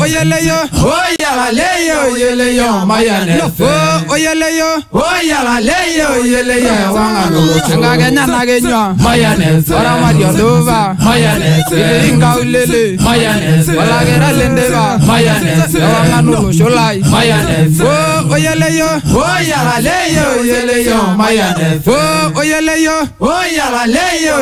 oyeleyo. Oyaleyo, oyeleyo, mayonnaise. Oyeleyo. Oyaleyo, oyeleyo, wangalulo. Ngagenya nagenya. Mayonnaise. Ora mariodova. Mayonnaise. Inga ulele. Mayonnaise. Wala gera lendeva. Mayonnaise. Wangalulo sholai. Mayonnaise. Oyeleyo. Oyaleyo, oyeleyo, mayonnaise. Oyeleyo. Oyaleyo.